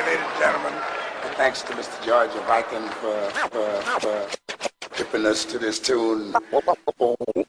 ladies and gentlemen. Thanks to Mr. George Viking for tipping us to this tune.